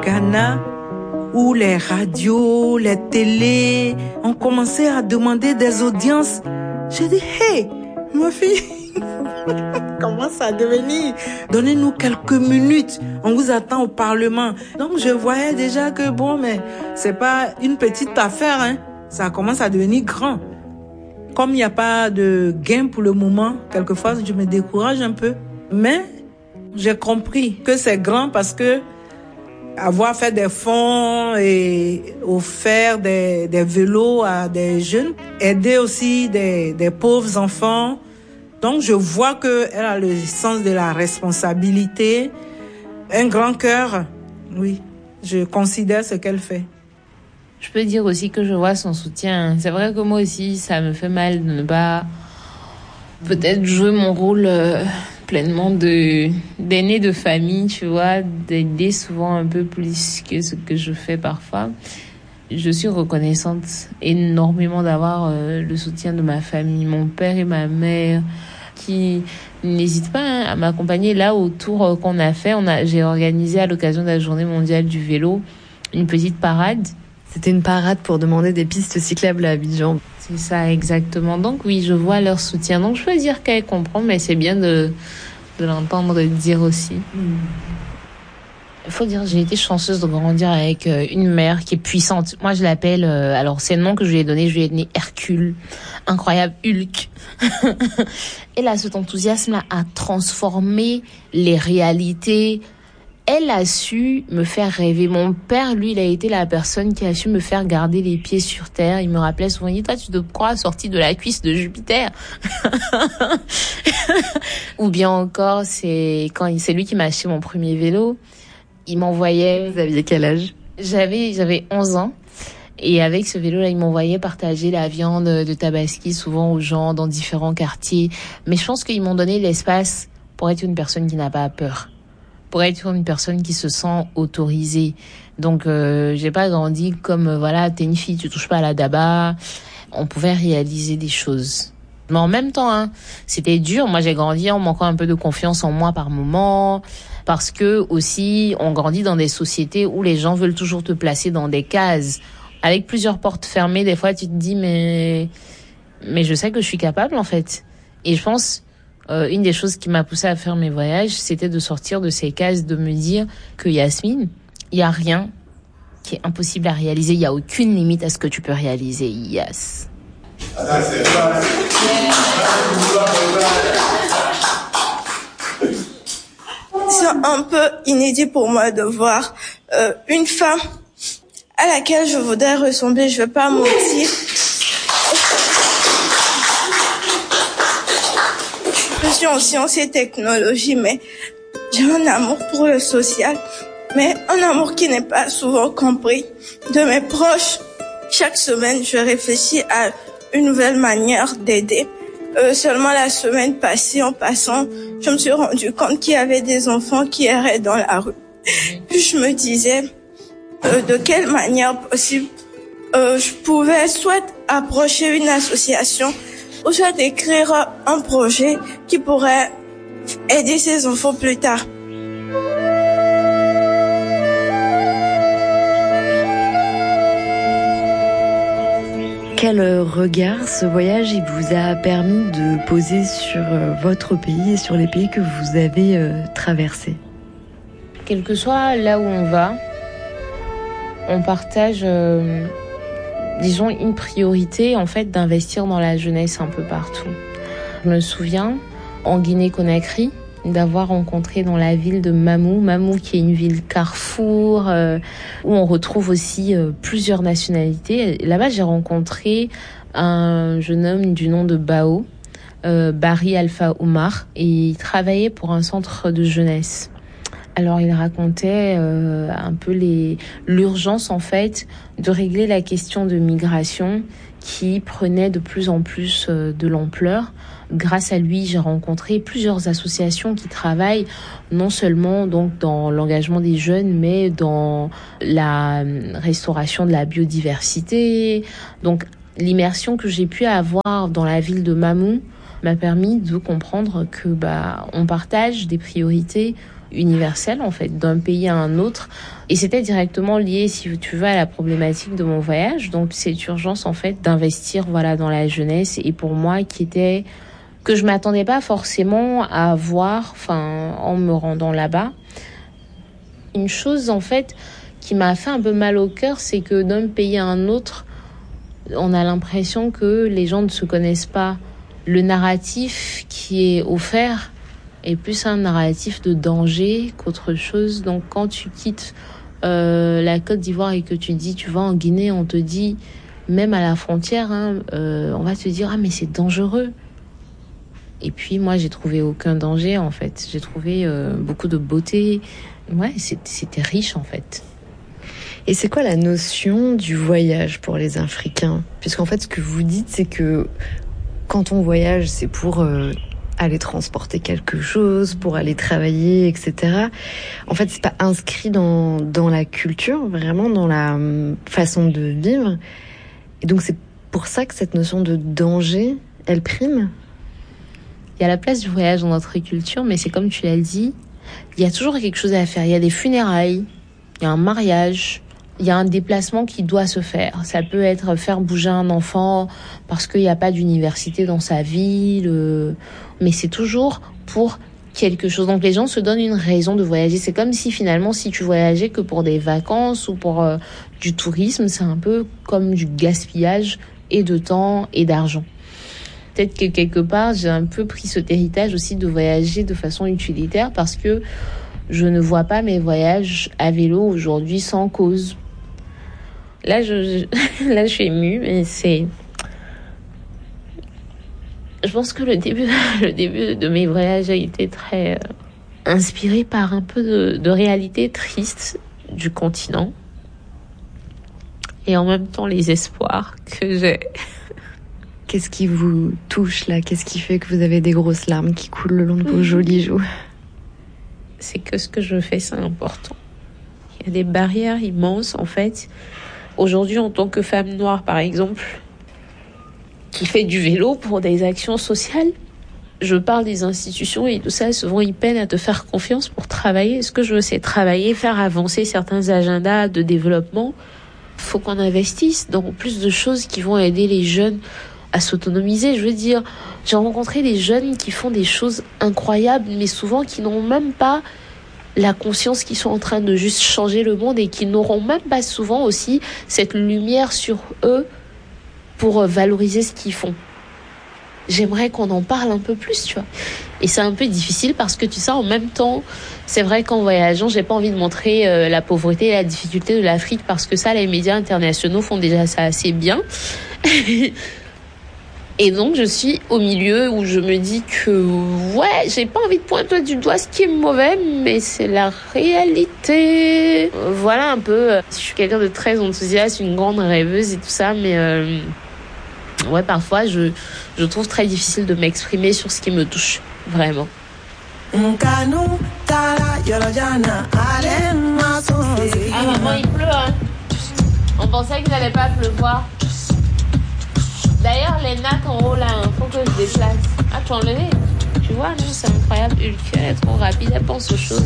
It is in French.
Ghana, où les radios, les télés ont commencé à demander des audiences. J'ai dit, hey, ma fille, comment ça devenir? Donnez-nous quelques minutes, on vous attend au Parlement. Donc je voyais déjà que bon, mais c'est pas une petite affaire, hein. Ça commence à devenir grand. Comme il n'y a pas de gain pour le moment, quelquefois je me décourage un peu. Mais j'ai compris que c'est grand parce que avoir fait des fonds et offert des vélos à des jeunes, aider aussi des pauvres enfants. Donc je vois qu'elle a le sens de la responsabilité, un grand cœur. Oui, je considère ce qu'elle fait. Je peux dire aussi que je vois son soutien. C'est vrai que moi aussi, ça me fait mal de ne pas peut-être jouer mon rôle pleinement d'aîné de famille, tu vois, d'aider souvent un peu plus que ce que je fais parfois. Je suis reconnaissante énormément d'avoir le soutien de ma famille, mon père et ma mère, qui n'hésitent pas à m'accompagner. Là, au tour qu'on a fait, j'ai organisé à l'occasion de la Journée mondiale du vélo une petite parade. C'était une parade pour demander des pistes cyclables à Abidjan. C'est ça, exactement. Donc oui, je vois leur soutien. Donc je peux dire qu'elle comprend, mais c'est bien de l'entendre dire aussi. Il faut dire, j'ai été chanceuse de grandir avec une mère qui est puissante. Moi, je l'appelle, alors c'est le nom que je lui ai donné Hercule, incroyable Hulk. Elle a cet enthousiasme-là à transformer les réalités. Elle a su me faire rêver. Mon père, lui, il a été la personne qui a su me faire garder les pieds sur terre. Il me rappelait souvent, toi, tu te crois sorti de la cuisse de Jupiter. Ou bien encore, c'est lui qui m'a acheté mon premier vélo. Il m'envoyait... Vous aviez quel âge? J'avais 11 ans. Et avec ce vélo-là, il m'envoyait partager la viande de Tabaski souvent aux gens dans différents quartiers. Mais je pense qu'ils m'ont donné l'espace pour être une personne qui n'a pas peur. Pour être une personne qui se sent autorisée. Donc, j'ai pas grandi comme, voilà, t'es une fille, tu touches pas à la daba. On pouvait réaliser des choses. Mais en même temps, c'était dur. Moi, j'ai grandi en manquant un peu de confiance en moi par moment. Parce que, aussi, on grandit dans des sociétés où les gens veulent toujours te placer dans des cases. Avec plusieurs portes fermées, des fois, tu te dis, mais je sais que je suis capable, en fait. Et je pense... une des choses qui m'a poussée à faire mes voyages, c'était de sortir de ces cases, de me dire que Yasmine, il n'y a rien qui est impossible à réaliser. Il n'y a aucune limite à ce que tu peux réaliser. Yes. C'est un peu inédit pour moi de voir une femme à laquelle je voudrais ressembler. Je ne vais pas mentir. Je suis en sciences et technologies, mais j'ai un amour pour le social, mais un amour qui n'est pas souvent compris de mes proches. Chaque semaine, je réfléchis à une nouvelle manière d'aider. Seulement la semaine passée, en passant, je me suis rendu compte qu'il y avait des enfants qui erraient dans la rue. Puis je me disais, de quelle manière possible je pouvais soit approcher une association ou soit écrire un projet qui pourrait aider ces enfants plus tard. Quel regard ce voyage il vous a permis de poser sur votre pays et sur les pays que vous avez traversés? Quel que soit là où on va, on partage... disons, une priorité, en fait, d'investir dans la jeunesse un peu partout. Je me souviens, en Guinée-Conakry, d'avoir rencontré dans la ville de Mamou qui est une ville carrefour, où on retrouve aussi plusieurs nationalités. Et là-bas, j'ai rencontré un jeune homme du nom de Bao, Barry Alpha Oumar, et il travaillait pour un centre de jeunesse. Alors, il racontait un peu l'urgence, en fait, de régler la question de migration qui prenait de plus en plus de l'ampleur. Grâce à lui, j'ai rencontré plusieurs associations qui travaillent non seulement donc dans l'engagement des jeunes, mais dans la restauration de la biodiversité. Donc, l'immersion que j'ai pu avoir dans la ville de Mamou m'a permis de comprendre que on partage des priorités universelle en fait, d'un pays à un autre. Et c'était directement lié, si tu veux, à la problématique de mon voyage. Donc cette urgence en fait d'investir dans la jeunesse, et pour moi que je m'attendais pas forcément à voir, en me rendant là-bas. Une chose en fait qui m'a fait un peu mal au cœur, c'est que d'un pays à un autre, on a l'impression que les gens ne se connaissent pas. Le narratif qui est offert est plus un narratif de danger qu'autre chose. Donc quand tu quittes la Côte d'Ivoire et que tu vas en Guinée, on te dit, même à la frontière, on va te dire « Ah mais c'est dangereux ». Et puis moi j'ai trouvé aucun danger en fait. J'ai trouvé beaucoup de beauté. Ouais, c'était riche en fait. Et c'est quoi la notion du voyage pour les Africains ? Puisqu'en fait ce que vous dites, c'est que quand on voyage, c'est pour aller transporter quelque chose, pour aller travailler, etc. En fait, c'est pas inscrit dans la culture, vraiment dans la façon de vivre. Et donc c'est pour ça que cette notion de danger, elle prime. Il y a la place du voyage dans notre culture, mais c'est comme tu l'as dit, il y a toujours quelque chose à faire. Il y a des funérailles, il y a un mariage, il y a un déplacement qui doit se faire. Ça peut être faire bouger un enfant parce qu'il n'y a pas d'université dans sa ville, mais c'est toujours pour quelque chose. Donc les gens se donnent une raison de voyager. C'est comme si finalement, si tu voyageais que pour des vacances ou pour du tourisme, c'est un peu comme du gaspillage et de temps et d'argent. Peut-être que quelque part, j'ai un peu pris cet héritage aussi de voyager de façon utilitaire, parce que je ne vois pas mes voyages à vélo aujourd'hui sans cause. Là, je suis émue, mais je pense que le début de mes voyages a été très inspiré par un peu de réalité triste du continent, et en même temps les espoirs que j'ai. Qu'est-ce qui vous touche là ? Qu'est-ce qui fait que vous avez des grosses larmes qui coulent le long de vos jolies joues ? C'est que ce que je fais, c'est important. Il y a des barrières immenses, en fait. Aujourd'hui, en tant que femme noire, par exemple, qui fait du vélo pour des actions sociales, je parle des institutions et tout ça, souvent ils peinent à te faire confiance pour travailler. Ce que je veux, c'est travailler, faire avancer certains agendas de développement. Faut qu'on investisse dans plus de choses qui vont aider les jeunes à s'autonomiser. Je veux dire, j'ai rencontré des jeunes qui font des choses incroyables, mais souvent qui n'ont même pas la conscience qu'ils sont en train de juste changer le monde, et qui n'auront même pas souvent aussi cette lumière sur eux pour valoriser ce qu'ils font. J'aimerais qu'on en parle un peu plus, tu vois. Et c'est un peu difficile parce que, tu sais, en même temps, c'est vrai qu'en voyageant, j'ai pas envie de montrer la pauvreté et la difficulté de l'Afrique, parce que ça, les médias internationaux font déjà ça assez bien. Et donc, je suis au milieu où je me dis que, ouais, j'ai pas envie de pointer du doigt ce qui est mauvais, mais c'est la réalité. Voilà un peu. Je suis quelqu'un de très enthousiaste, une grande rêveuse et tout ça, mais ouais, parfois, je trouve très difficile de m'exprimer sur ce qui me touche, vraiment. Ah, maman, il pleut, hein. On pensait qu'il n'allait pas pleuvoir. D'ailleurs, les nattes en haut, là, faut que je déplace. Ah, tu as enlevé ? Tu vois, non, c'est incroyable. Ulka, elle est trop rapide, elle pense aux choses.